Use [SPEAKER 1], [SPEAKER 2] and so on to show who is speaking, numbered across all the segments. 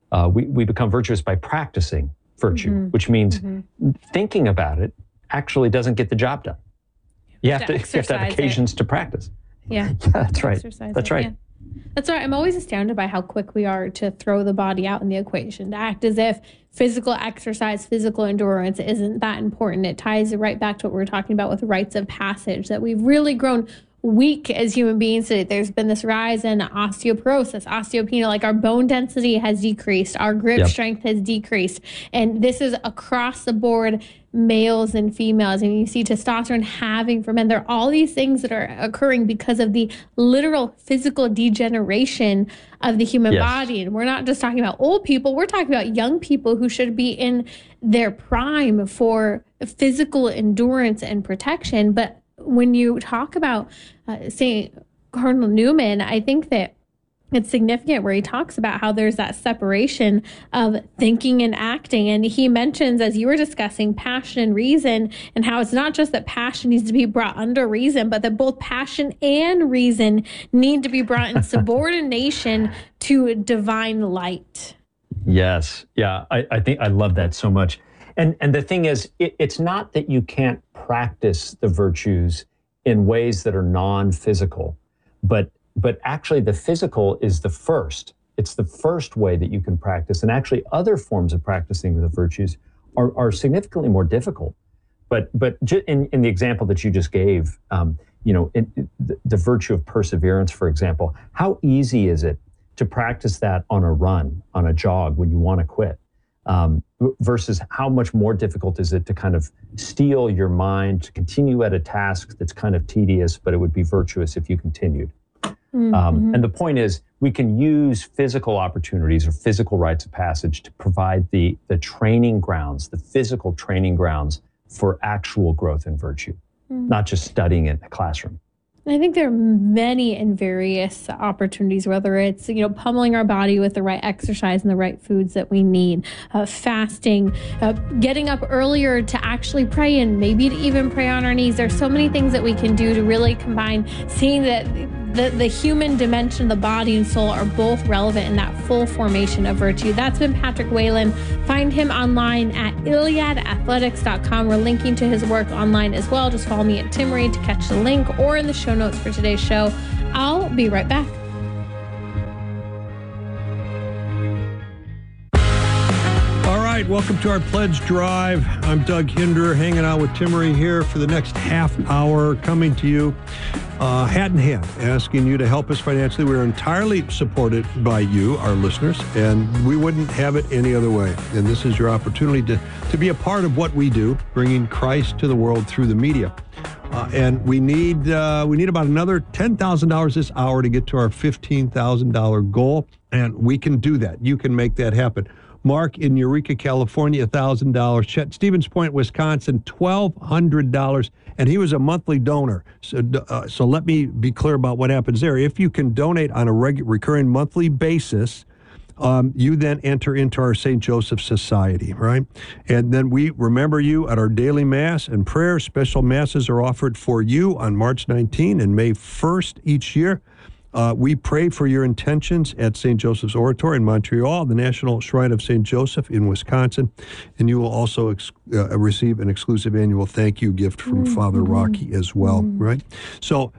[SPEAKER 1] We become virtuous by practicing virtue, which means thinking about it actually doesn't get the job done. You have to have occasions to practice.
[SPEAKER 2] Yeah,
[SPEAKER 1] that's right. That's right.
[SPEAKER 2] Yeah. That's right. I'm always astounded by how quick we are to throw the body out in the equation, to act as if physical exercise, physical endurance isn't that important. It ties right back to what we were talking about with rites of passage, that we've really grown weak as human beings. There's been this rise in osteoporosis, osteopenia, like our bone density has decreased, our grip strength has decreased. And this is across the board, males and females. And you see testosterone halving for men. There are all these things that are occurring because of the literal physical degeneration of the human body. And we're not just talking about old people, we're talking about young people who should be in their prime for physical endurance and protection. But when you talk about St. Cardinal Newman, I think that it's significant where he talks about how there's that separation of thinking and acting. And he mentions, as you were discussing, passion and reason, and how it's not just that passion needs to be brought under reason, but that both passion and reason need to be brought in subordination to divine light.
[SPEAKER 1] Yes. Yeah. I think I love that so much. And the thing is, it's not that you can't practice the virtues in ways that are non-physical, but actually the physical is the first. It's the first way that you can practice. And actually other forms of practicing the virtues are significantly more difficult. But in the example that you just gave, the virtue of perseverance, for example, how easy is it to practice that on a run, on a jog when you want to quit? Versus how much more difficult is it to kind of steel your mind to continue at a task that's kind of tedious, but it would be virtuous if you continued. And the point is, we can use physical opportunities or physical rites of passage to provide the training grounds, the physical training grounds for actual growth in virtue, not just studying it in the classroom.
[SPEAKER 2] I think there are many and various opportunities, whether it's, pummeling our body with the right exercise and the right foods that we need, fasting, getting up earlier to actually pray and maybe to even pray on our knees. There's so many things that we can do to really combine, seeing that the human dimension, the body and soul are both relevant in that full formation of virtue. That's been Patrick Whalen. Find him online at ILliadAthletics.com. We're linking to his work online as well. Just follow me at Tim Reed to catch the link or in the show notes for today's show. I'll be right back.
[SPEAKER 3] All right, welcome to our Pledge Drive. I'm Doug Hinder, hanging out with Timmery here for the next half hour, coming to you hat in hand, asking you to help us financially. We're entirely supported by you, our listeners, and we wouldn't have it any other way. And this is your opportunity to be a part of what we do, bringing Christ to the world through the media. And we need about another $10,000 this hour to get to our $15,000 goal, and we can do that. You can make that happen. Mark in Eureka, California, $1,000. Chet, Stevens Point, Wisconsin, $1,200, and he was a monthly donor. So let me be clear about what happens there. If you can donate on a recurring monthly basis, you then enter into our St. Joseph Society, right? And then we remember you at our daily Mass and prayer. Special Masses are offered for you on March 19 and May 1st each year. We pray for your intentions at St. Joseph's Oratory in Montreal, the National Shrine of St. Joseph in Wisconsin, and you will also receive an exclusive annual thank you gift from Father Rocky as well, right? So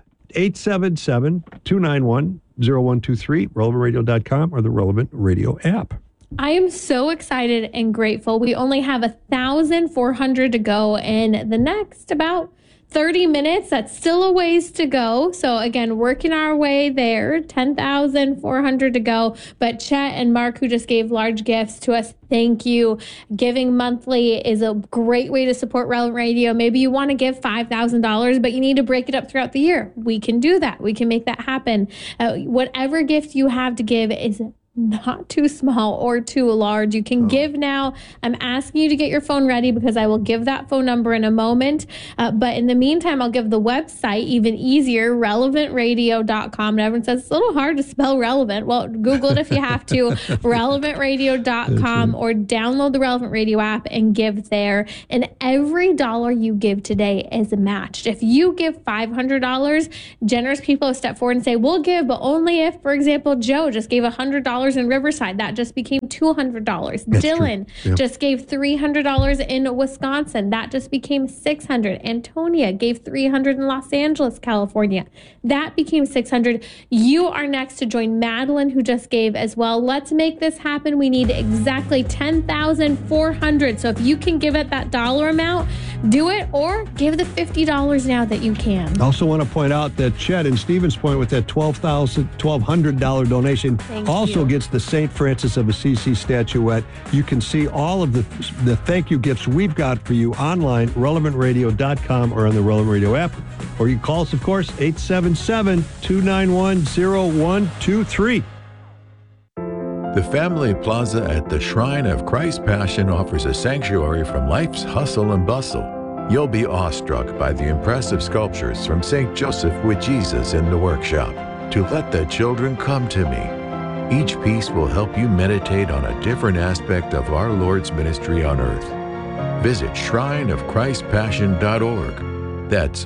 [SPEAKER 3] 877-291-0123, relevantradio.com, or the Relevant Radio app.
[SPEAKER 2] I am so excited and grateful. We only have 1,400 to go in the next about 30 minutes. That's still a ways to go. So again, working our way there, 10,400 to go. But Chet and Mark, who just gave large gifts to us, thank you. Giving monthly is a great way to support Relevant Radio. Maybe you want to give $5,000, but you need to break it up throughout the year. We can do that. We can make that happen. Whatever gift you have to give is not too small or too large. You can give now. I'm asking you to get your phone ready because I will give that phone number in a moment. But in the meantime, I'll give the website even easier, relevantradio.com. And everyone says it's a little hard to spell relevant. Well, Google it if you have to, relevantradio.com, or download the Relevant Radio app and give there. And every dollar you give today is matched. If you give $500, generous people have stepped forward and say, we'll give, but only if, for example, Joe just gave $100 in Riverside. That just became $200. Dylan just gave $300 in Wisconsin. That just became $600. Antonia gave $300 in Los Angeles, California. That became $600. You are next to join Madeline, who just gave as well. Let's make this happen. We need exactly $10,400. So if you can give it that dollar amount, do it, or give the $50 now that you can.
[SPEAKER 3] I also want to point out that Chet in Stevens Point with that $1,200 donation gets the St. Francis of Assisi statuette. You can see all of the thank you gifts we've got for you online, relevantradio.com, or on the Relevant Radio app. Or you can call us, of course, 877-291-0123.
[SPEAKER 4] The Family Plaza at the Shrine of Christ Passion offers a sanctuary from life's hustle and bustle. You'll be awestruck by the impressive sculptures from St. Joseph with Jesus in the workshop, To Let the Children Come to Me. Each piece will help you meditate on a different aspect of our Lord's ministry on earth. Visit shrineofchristpassion.org. That's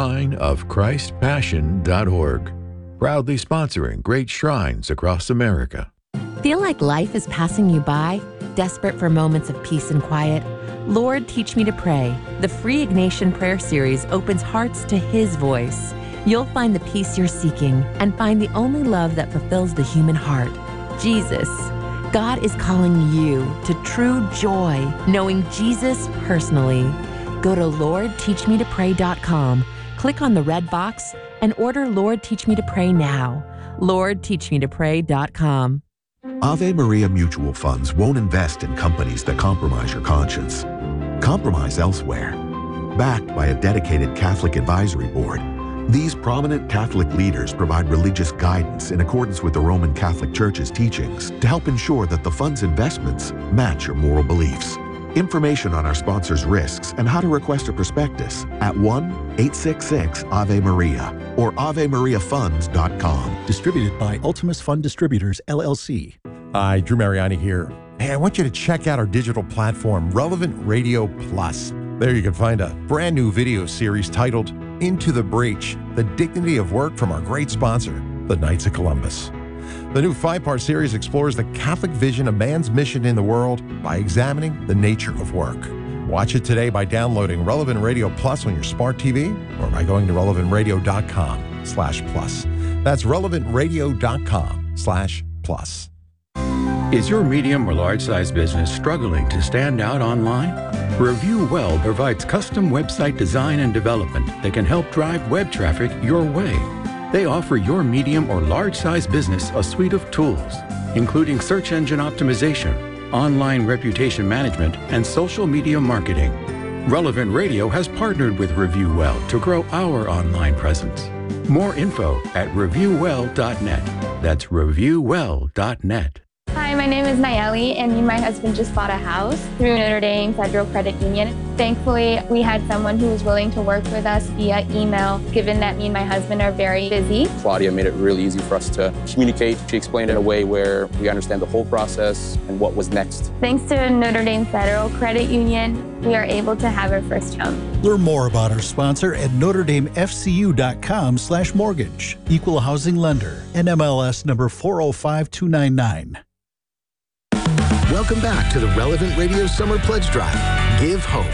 [SPEAKER 4] shrineofchristpassion.org. Proudly sponsoring great shrines across America.
[SPEAKER 5] Feel like life is passing you by? Desperate for moments of peace and quiet? Lord, Teach Me to Pray. The free Ignatian Prayer Series opens hearts to His voice. You'll find the peace you're seeking and find the only love that fulfills the human heart, Jesus. God is calling you to true joy, knowing Jesus personally. Go to LordTeachMeToPray.com, click on the red box, and order Lord, Teach Me to Pray now. LordTeachMeToPray.com.
[SPEAKER 6] Ave Maria Mutual Funds won't invest in companies that compromise your conscience. Compromise elsewhere. Backed by a dedicated Catholic advisory board, these prominent Catholic leaders provide religious guidance in accordance with the Roman Catholic Church's teachings to help ensure that the fund's investments match your moral beliefs. Information on our sponsors' risks and how to request a prospectus at 1-866-AVE-MARIA or AveMariaFunds.com.
[SPEAKER 7] Distributed by Ultimus Fund Distributors, LLC.
[SPEAKER 8] Hi, Drew Mariani here. Hey, I want you to check out our digital platform, Relevant Radio Plus. There you can find a brand new video series titled Into the Breach, The Dignity of Work from our great sponsor, the Knights of Columbus. The new 5-part series explores the Catholic vision of man's mission in the world by examining the nature of work. Watch it today by downloading Relevant Radio Plus on your smart TV or by going to relevantradio.com/plus. That's relevantradio.com/plus.
[SPEAKER 9] Is your medium or large size business struggling to stand out online? Review Well provides custom website design and development that can help drive web traffic your way. They offer your medium or large size business a suite of tools, including search engine optimization, online reputation management, and social media marketing. Relevant Radio has partnered with Review Well to grow our online presence. More info at reviewwell.net. That's reviewwell.net.
[SPEAKER 10] Hi, my name is Nayeli, and me and my husband just bought a house through Notre Dame Federal Credit Union. Thankfully, we had someone who was willing to work with us via email, given that me and my husband are very busy.
[SPEAKER 11] Claudia made it really easy for us to communicate. She explained it in a way where we understand the whole process and what was next.
[SPEAKER 10] Thanks to Notre Dame Federal Credit Union, we are able to have our first home.
[SPEAKER 7] Learn more about our sponsor at NotreDameFCU.com/mortgage. Equal housing lender. NMLS number 405299.
[SPEAKER 12] Welcome back to the Relevant Radio Summer Pledge Drive. Give hope.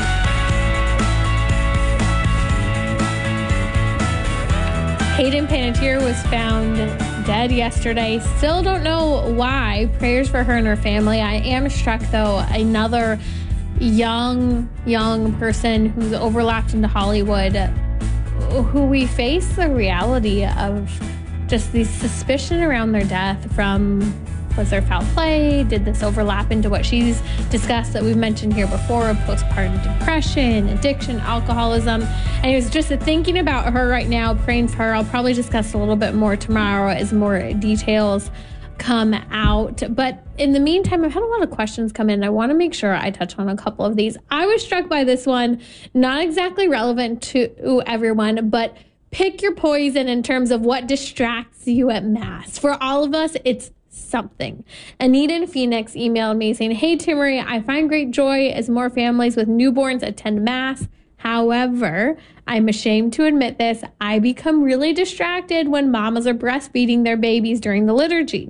[SPEAKER 2] Hayden Panettiere was found dead yesterday. Still don't know why. Prayers for her and her family. I am struck, though, another young person who's overlapped into Hollywood, who we face the reality of just the suspicion around their death from... Was there foul play? Did this overlap into what she's discussed that we've mentioned here before, postpartum depression, addiction, alcoholism? And it was just thinking about her right now, praying for her. I'll probably discuss a little bit more tomorrow as more details come out. But in the meantime, I've had a lot of questions come in. I want to make sure I touch on a couple of these. I was struck by this one, not exactly relevant to everyone, but pick your poison in terms of what distracts you at Mass. For all of us, it's something. Anita in Phoenix emailed me saying, "Hey, Timmery, I find great joy as more families with newborns attend Mass. However, I'm ashamed to admit this. I become really distracted when mamas are breastfeeding their babies during the liturgy.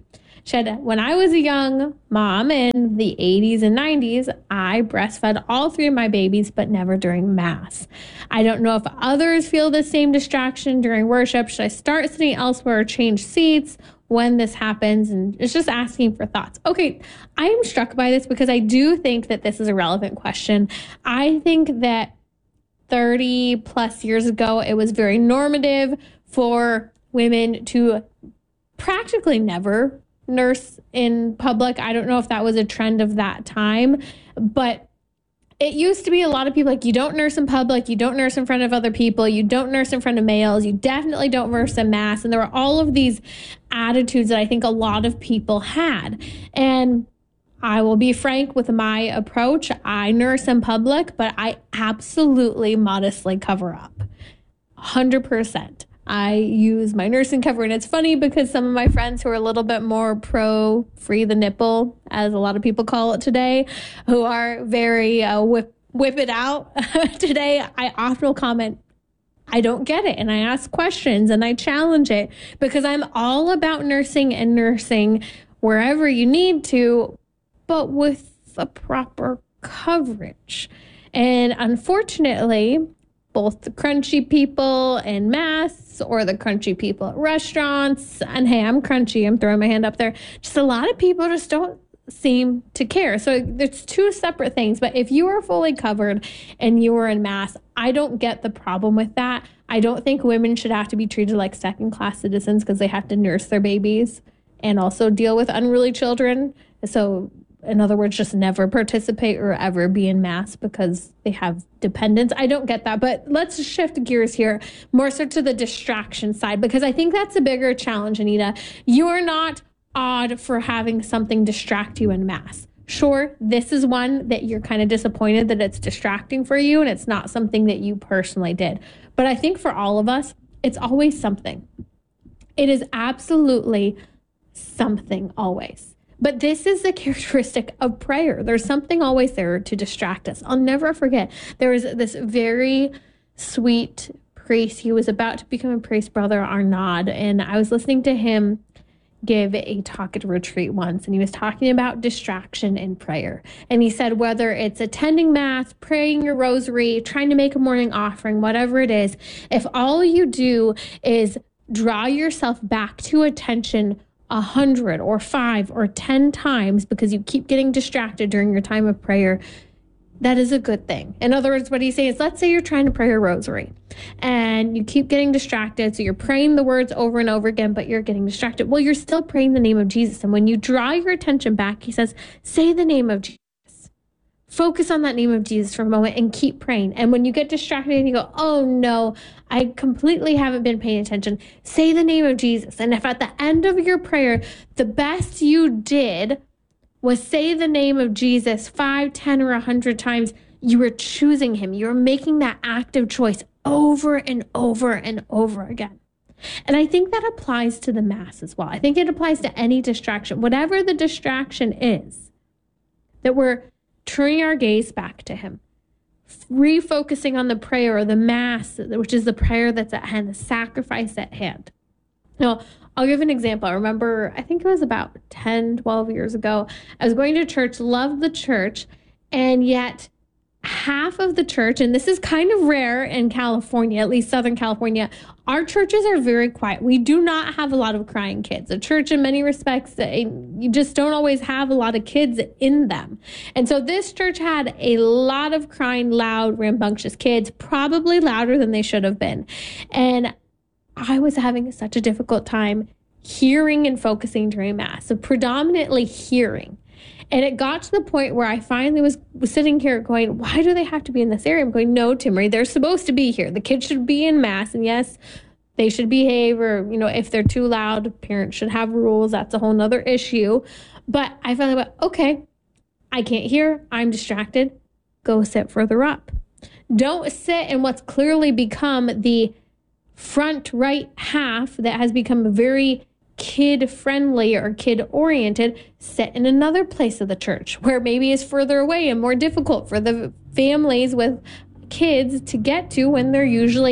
[SPEAKER 2] When I was a young mom in the 80s and 90s, I breastfed all 3 of my babies, but never during Mass. I don't know if others feel the same distraction during worship. Should I start sitting elsewhere or change seats when this happens? And it's just asking for thoughts. Okay, I am struck by this because I do think that this is a relevant question. I think that 30 plus years ago, it was very normative for women to practically never nurse in public. I don't know if that was a trend of that time, but it used to be a lot of people like, you don't nurse in public, you don't nurse in front of other people, you don't nurse in front of males, you definitely don't nurse in Mass. And there were all of these attitudes that I think a lot of people had. And I will be frank with my approach. I nurse in public, but I absolutely modestly cover up. 100%. I use my nursing cover, and it's funny because some of my friends who are a little bit more pro free the nipple, as a lot of people call it today, who are very whip it out today, I often will comment, I don't get it. And I ask questions and I challenge it because I'm all about nursing and nursing wherever you need to, but with the proper coverage. And unfortunately, both the crunchy people in Mass or the crunchy people at restaurants, and hey, I'm crunchy, I'm throwing my hand up there, just a lot of people just don't seem to care. So there's 2 separate things, but if you are fully covered and you are in Mass, I don't get the problem with that. I don't think women should have to be treated like second-class citizens because they have to nurse their babies and also deal with unruly children. So in other words, just never participate or ever be in Mass because they have dependents. I don't get that. But let's shift gears here more so to the distraction side, because I think that's a bigger challenge, Anita. You are not odd for having something distract you in Mass. Sure, this is one that you're kind of disappointed that it's distracting for you and it's not something that you personally did. But I think for all of us, it's always something. It is absolutely something always. But this is the characteristic of prayer. There's something always there to distract us. I'll never forget. There was this very sweet priest. He was about to become a priest, Brother Arnaud. And I was listening to him give a talk at a retreat once. And he was talking about distraction in prayer. And he said, whether it's attending Mass, praying your rosary, trying to make a morning offering, whatever it is, if all you do is draw yourself back to attention 100 or 5 or 10 times because you keep getting distracted during your time of prayer, that is a good thing. In other words, what he's saying is, let's say you're trying to pray a rosary and you keep getting distracted. So you're praying the words over and over again, but you're getting distracted. Well, you're still praying the name of Jesus. And when you draw your attention back, he says, say the name of Jesus. Focus on that name of Jesus for a moment and keep praying. And when you get distracted and you go, oh no, I completely haven't been paying attention, say the name of Jesus. And if at the end of your prayer, the best you did was say the name of Jesus 5, 10, or 100 times, you were choosing him. You're making that active choice over and over and over again. And I think that applies to the Mass as well. I think it applies to any distraction, whatever the distraction is, that we're turning our gaze back to him, refocusing on the prayer or the Mass, which is the prayer that's at hand, the sacrifice at hand. Now, I'll give an example. I remember, I think it was about 10, 12 years ago, I was going to church, loved the church, and yet half of the church, and this is kind of rare in California, at least Southern California, our churches are very quiet. We do not have a lot of crying kids. A church, in many respects, you just don't always have a lot of kids in them. And so this church had a lot of crying, loud, rambunctious kids, probably louder than they should have been. And I was having such a difficult time hearing and focusing during Mass, so predominantly hearing. And it got to the point where I finally was sitting here going, why do they have to be in this area? I'm going, no, Timmery, they're supposed to be here. The kids should be in Mass. And yes, they should behave, or, if they're too loud, parents should have rules. That's a whole nother issue. But I finally went, okay, I can't hear. I'm distracted. Go sit further up. Don't sit in what's clearly become the front right half that has become very kid-friendly or kid-oriented. Sit in another place of the church where maybe is further away and more difficult for the families with kids to get to when they're usually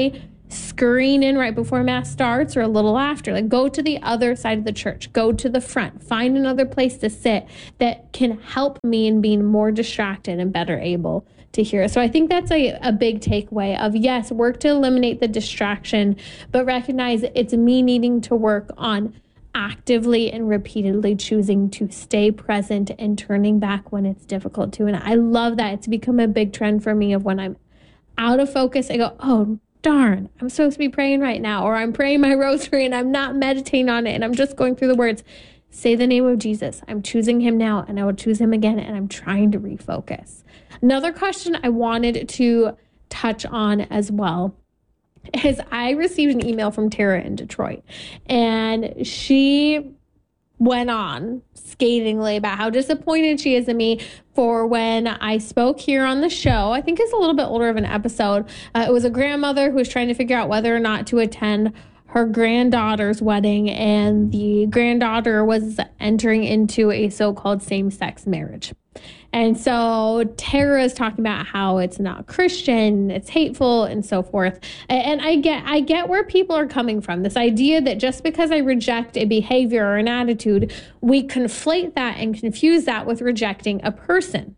[SPEAKER 2] scurrying in right before Mass starts or a little after. Like, go to the other side of the church, go to the front, find another place to sit that can help me in being more distracted and better able to hear. So I think that's a big takeaway of, yes, work to eliminate the distraction, but recognize it's me needing to work on actively and repeatedly choosing to stay present and turning back when it's difficult to. And I love that. It's become a big trend for me of when I'm out of focus, I go, oh, darn, I'm supposed to be praying right now, or I'm praying my rosary and I'm not meditating on it and I'm just going through the words. Say the name of Jesus. I'm choosing him now and I will choose him again, and I'm trying to refocus. Another question I wanted to touch on as well is I received an email from Tara in Detroit, and she went on scathingly about how disappointed she is in me for when I spoke here on the show. I think it's a little bit older of an episode. It was a grandmother who was trying to figure out whether or not to attend her granddaughter's wedding, and the granddaughter was entering into a so-called same-sex marriage. And so Tara is talking about how it's not Christian, it's hateful, and so forth. And I get where people are coming from. This idea that just because I reject a behavior or an attitude, we conflate that and confuse that with rejecting a person.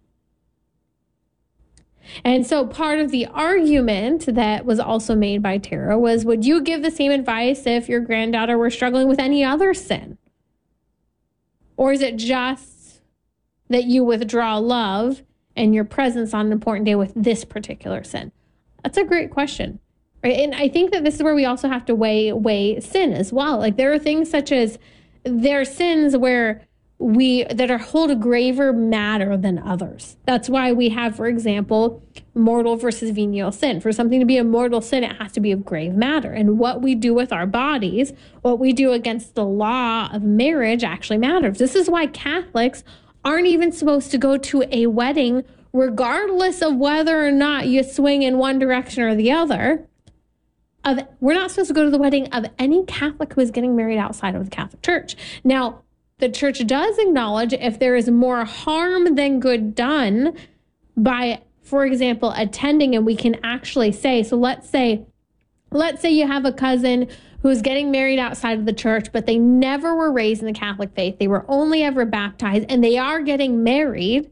[SPEAKER 2] And so part of the argument that was also made by Tara was, would you give the same advice if your granddaughter were struggling with any other sin? Or is it just that you withdraw love and your presence on an important day with this particular sin? That's a great question, right? And I think that this is where we also have to weigh sin as well. Like, there are things such as there are sins where that hold a graver matter than others. That's why we have, for example, mortal versus venial sin. For something to be a mortal sin, it has to be of grave matter. And what we do with our bodies, what we do against the law of marriage actually matters. This is why Catholics aren't even supposed to go to a wedding, regardless of whether or not you swing in one direction or the other. We're not supposed to go to the wedding of any Catholic who is getting married outside of the Catholic Church. Now, the church does acknowledge if there is more harm than good done by, for example, attending, and we can actually say, so let's say you have a cousin who's getting married outside of the church, but they never were raised in the Catholic faith. They were only ever baptized, and they are getting married.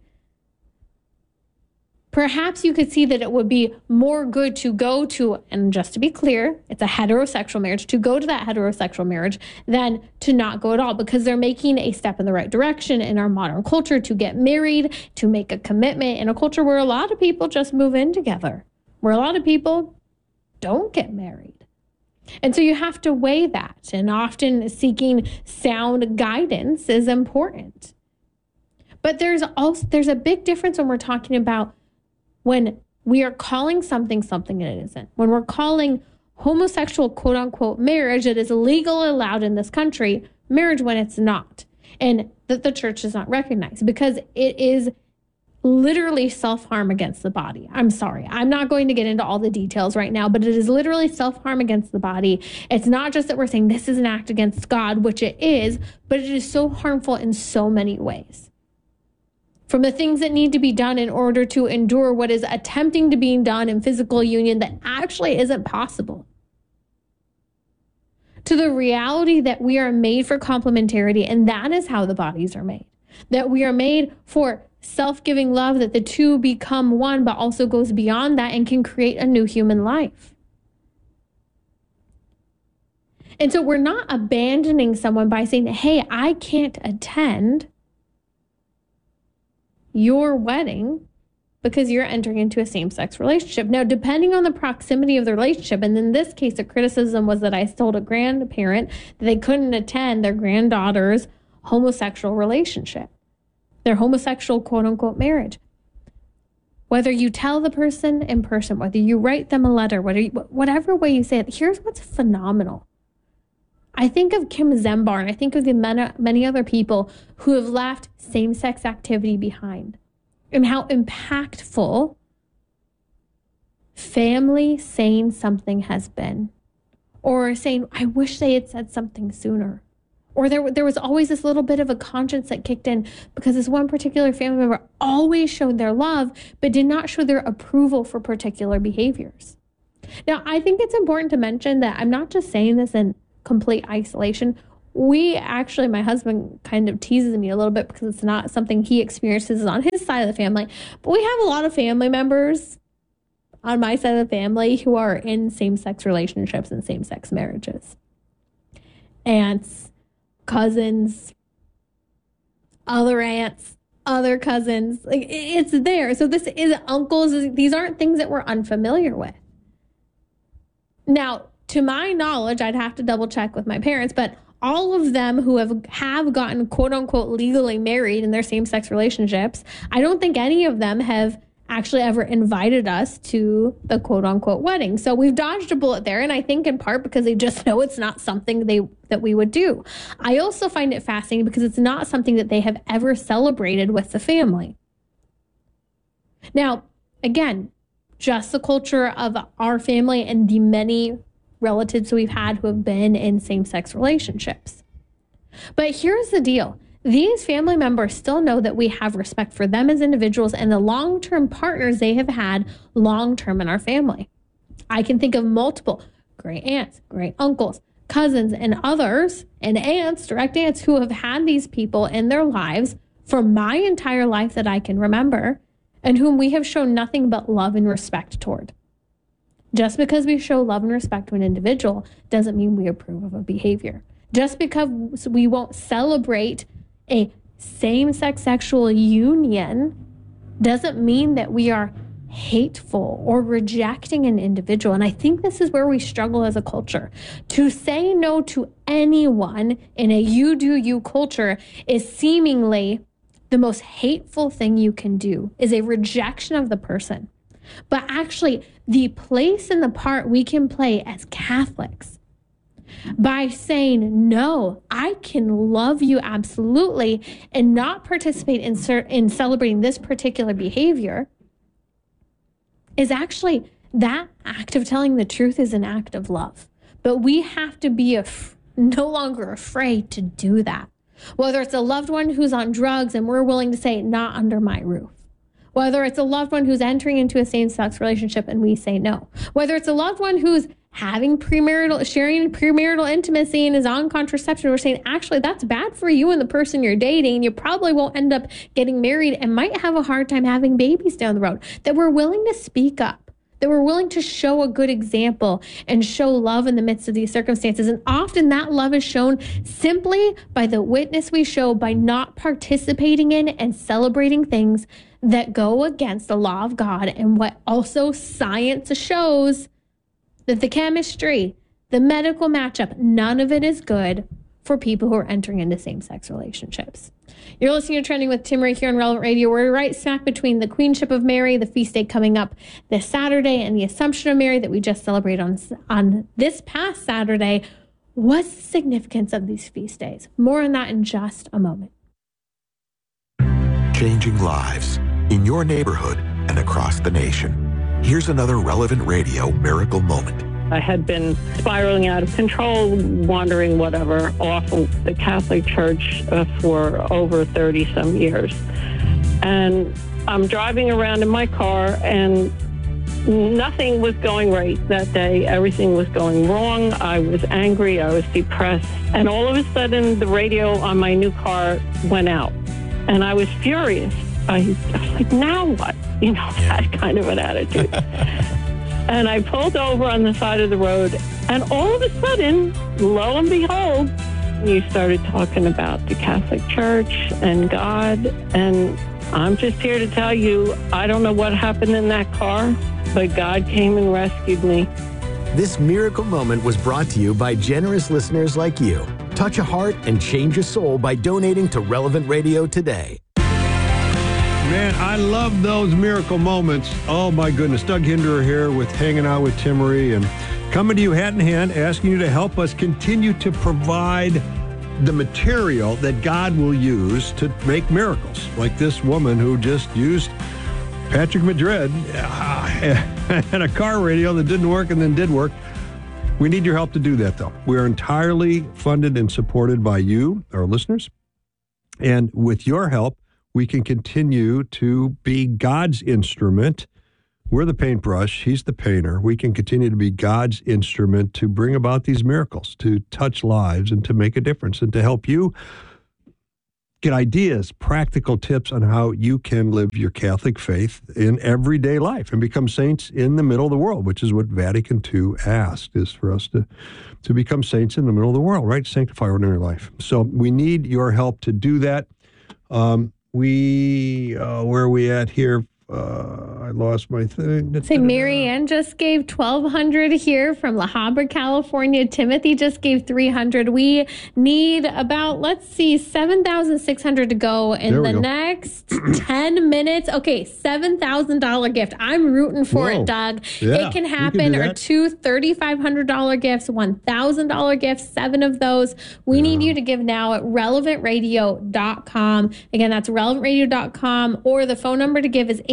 [SPEAKER 2] Perhaps you could see that it would be more good to go to, and just to be clear, it's a heterosexual marriage, to go to that heterosexual marriage than to not go at all, because they're making a step in the right direction in our modern culture to get married, to make a commitment in a culture where a lot of people just move in together, where a lot of people don't get married. And so you have to weigh that, and often seeking sound guidance is important. But there's a big difference when we're talking about when we are calling something and it isn't. When we're calling homosexual quote unquote marriage that is legal, allowed in this country, marriage when it's not, and that the church does not recognize, because it is literally self-harm against the body. I'm sorry, I'm not going to get into all the details right now, but it is literally self-harm against the body. It's not just that we're saying this is an act against God, which it is, but it is so harmful in so many ways. From the things that need to be done in order to endure what is attempting to be done in physical union that actually isn't possible, to the reality that we are made for complementarity, and that is how the bodies are made. That we are made for self-giving love, that the two become one, but also goes beyond that and can create a new human life. And so we're not abandoning someone by saying, hey, I can't attend your wedding because you're entering into a same-sex relationship. Now, depending on the proximity of the relationship, and in this case, the criticism was that I told a grandparent that they couldn't attend their granddaughter's homosexual relationship, their homosexual quote-unquote marriage. Whether you tell the person in person, whether you write them a letter, whatever way you say it, here's what's phenomenal. I think of Kim Zembar, and I think of the many other people who have left same-sex activity behind, and how impactful family saying something has been, or saying, I wish they had said something sooner. Or there was always this little bit of a conscience that kicked in because this one particular family member always showed their love, but did not show their approval for particular behaviors. Now, I think it's important to mention that I'm not just saying this in complete isolation. We actually, my husband kind of teases me a little bit because it's not something he experiences on his side of the family. But we have a lot of family members on my side of the family who are in same-sex relationships and same-sex marriages. Aunts, cousins, other aunts, other cousins. Like, it's there. So this is uncles. These aren't things that we're unfamiliar with. Now, to my knowledge, I'd have to double check with my parents, but all of them who have gotten quote unquote legally married in their same-sex relationships, I don't think any of them have actually ever invited us to the quote unquote wedding. So we've dodged a bullet there. And I think in part because they just know it's not something that we would do. I also find it fascinating because it's not something that they have ever celebrated with the family. Now, again, just the culture of our family and the many relatives we've had who have been in same-sex relationships. But here's the deal. These family members still know that we have respect for them as individuals and the long-term partners they have had long-term in our family. I can think of multiple great aunts, great uncles, cousins, and others, and aunts, direct aunts, who have had these people in their lives for my entire life that I can remember, and whom we have shown nothing but love and respect toward. Just because we show love and respect to an individual doesn't mean we approve of a behavior. Just because we won't celebrate a same-sex sexual union doesn't mean that we are hateful or rejecting an individual. And I think this is where we struggle as a culture. To say no to anyone in a you do you culture is seemingly the most hateful thing you can do, is a rejection of the person. But actually, the place and the part we can play as Catholics by saying, no, I can love you absolutely and not participate in celebrating this particular behavior, is actually that act of telling the truth is an act of love. But we have to be no longer afraid to do that. Whether it's a loved one who's on drugs and we're willing to say, not under my roof. Whether it's a loved one who's entering into a same-sex relationship and we say no. Whether it's a loved one who's sharing premarital intimacy and is on contraception, we're saying, actually, that's bad for you and the person you're dating. You probably won't end up getting married and might have a hard time having babies down the road. That we're willing to speak up, that we're willing to show a good example and show love in the midst of these circumstances. And often that love is shown simply by the witness we show by not participating in and celebrating things that go against the law of God and what also science shows that the chemistry, the medical matchup, none of it is good for people who are entering into same-sex relationships. You're listening to Trending with Timmerie here on Relevant Radio. We're right smack between the Queenship of Mary, the feast day coming up this Saturday, and the Assumption of Mary that we just celebrated on this past Saturday. What's the significance of these feast days? More on that in just a moment.
[SPEAKER 6] Changing lives in your neighborhood and across the nation. Here's another Relevant Radio miracle moment.
[SPEAKER 13] I had been spiraling out of control, wandering whatever off of the Catholic Church for over 30-some years. And I'm driving around in my car and nothing was going right that day. Everything was going wrong. I was angry. I was depressed. And all of a sudden, the radio on my new car went out. And I was furious. I was like, now what? You know, that kind of an attitude. And I pulled over on the side of the road, and all of a sudden, lo and behold, you started talking about the Catholic Church and God. And I'm just here to tell you, I don't know what happened in that car, but God came and rescued me.
[SPEAKER 12] This miracle moment was brought to you by generous listeners like you. Touch a heart and change a soul by donating to Relevant Radio today.
[SPEAKER 3] Man, I love those miracle moments. Oh, my goodness. Doug Hinderer here with Hanging Out with Timmerie and coming to you hat in hand, asking you to help us continue to provide the material that God will use to make miracles, like this woman who just used Patrick Madrid and a car radio that didn't work and then did work. We need your help to do that, though. We are entirely funded and supported by you, our listeners. And with your help, we can continue to be God's instrument We're the paintbrush. He's the painter. We can continue to be God's instrument to bring about these miracles, to touch lives and to make a difference and to help you get ideas, practical tips on how you can live your Catholic faith in everyday life and become saints in the middle of the world, which is what Vatican II asked, is for us to become saints in the middle of the world, right? Sanctify ordinary life. So we need your help to do that. Where are we at here? I lost my thing.
[SPEAKER 2] Say Marianne just gave $1,200 here from La Habra, California. Timothy just gave $300. We need about, let's see, $7,600 to go in the next 10 minutes. Okay, $7,000 gift. I'm rooting for it, Doug.
[SPEAKER 3] Yeah,
[SPEAKER 2] it can happen. Or two $3,500 gifts, $1,000 gifts, 7 of those. We need you to give now at relevantradio.com. Again, that's relevantradio.com, or the phone number to give is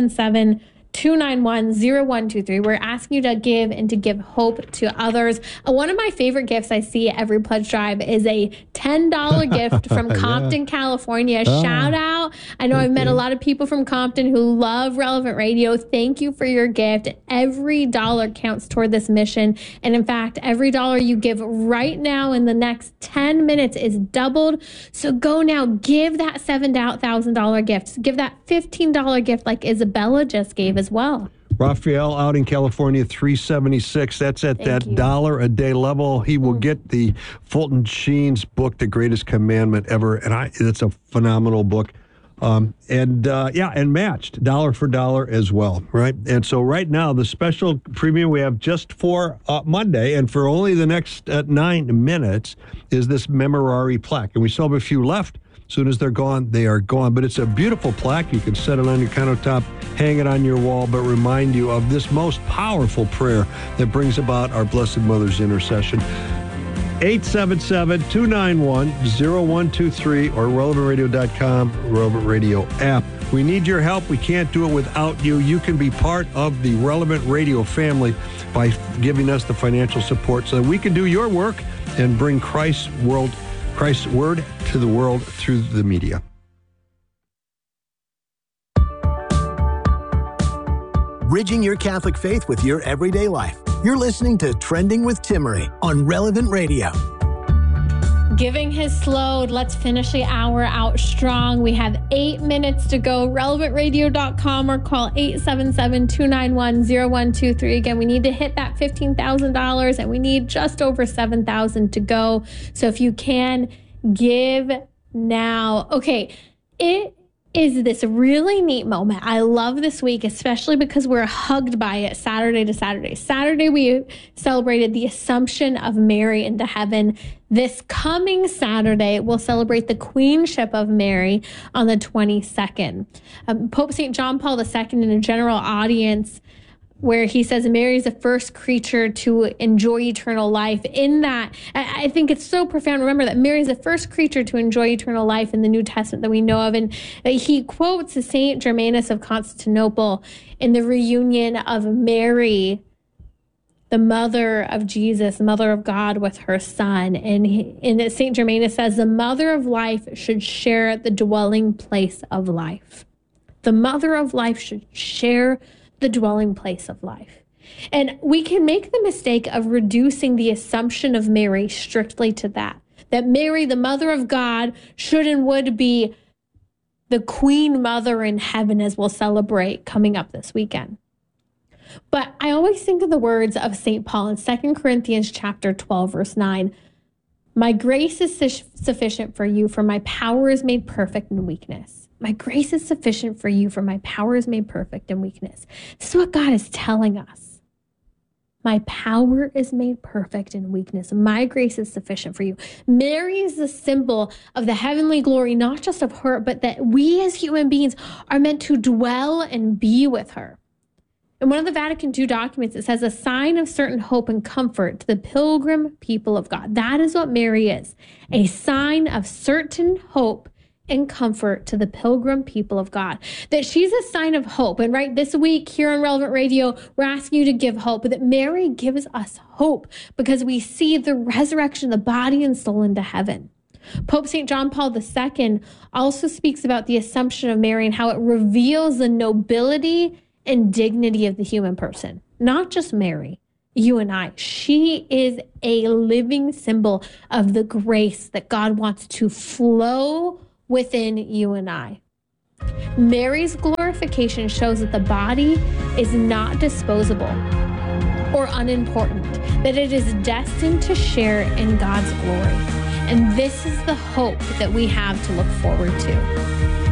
[SPEAKER 2] 877-291-0123. We're asking you to give and to give hope to others. One of my favorite gifts I see at every pledge drive is a $10 gift from Compton, California. Shout out. I know I've met a lot of people from Compton who love Relevant Radio. Thank you for your gift. Every dollar counts toward this mission. And in fact, every dollar you give right now in the next 10 minutes is doubled. So go now, give that $7,000 gift. Give that $15 gift like Isabella just gave as well.
[SPEAKER 3] Raphael out in California, $376. That's at that $1 a day level. He will get the Fulton Sheen's book, The Greatest Commandment Ever, and it's a phenomenal book. And matched dollar for dollar as well, right? And so right now, the special premium we have just for Monday and for only the next 9 minutes is this Memorare plaque. And we still have a few left. As soon as they're gone, they are gone. But it's a beautiful plaque. You can set it on your countertop, hang it on your wall, but remind you of this most powerful prayer that brings about our Blessed Mother's intercession. 877-291-0123 or relevantradio.com, Relevant Radio app. We need your help. We can't do it without you. You can be part of the Relevant Radio family by giving us the financial support so that we can do your work and bring Christ's word to the world through the media.
[SPEAKER 12] Bridging your Catholic faith with your everyday life. You're listening to Trending with Timmerie on Relevant Radio.
[SPEAKER 2] Giving his load. Let's finish the hour out strong. We have 8 minutes to go. RelevantRadio.com or call 877-291-0123. Again, we need to hit that $15,000 and we need just over $7,000 to go. So if you can, give now. Okay, it is this really neat moment. I love this week, especially because we're hugged by it Saturday to Saturday. Saturday, we celebrated the Assumption of Mary into heaven. This coming Saturday, we'll celebrate the Queenship of Mary on the 22nd. Pope St. John Paul II in a general audience where he says Mary is the first creature to enjoy eternal life. In that, I think it's so profound. Remember that Mary is the first creature to enjoy eternal life in the New Testament that we know of. And he quotes St. Germanus of Constantinople in the reunion of Mary, the mother of Jesus, the mother of God, with her son. And St. Germanus says, the mother of life should share the dwelling place of life. The mother of life should share the dwelling place of life. And we can make the mistake of reducing the Assumption of Mary strictly to that Mary, the mother of God, should and would be the Queen Mother in heaven, as we'll celebrate coming up this weekend. But I always think of the words of St. Paul in 2 Corinthians chapter 12, verse 9. My grace is sufficient for you, for my power is made perfect in weakness. My grace is sufficient for you, for my power is made perfect in weakness. This is what God is telling us. My power is made perfect in weakness. My grace is sufficient for you. Mary is the symbol of the heavenly glory, not just of her, but that we as human beings are meant to dwell and be with her. In one of the Vatican II documents, it says a sign of certain hope and comfort to the pilgrim people of God. That is what Mary is, a sign of certain hope and comfort to the pilgrim people of God. That she's a sign of hope. And right this week here on Relevant Radio, we're asking you to give hope, but that Mary gives us hope because we see the resurrection of the body and soul into heaven. Pope St. John Paul II also speaks about the Assumption of Mary and how it reveals the nobility and dignity of the human person, not just Mary, you and I. She is a living symbol of the grace that God wants to flow within you and I. Mary's glorification shows that the body is not disposable or unimportant, that it is destined to share in God's glory. And this is the hope that we have to look forward to.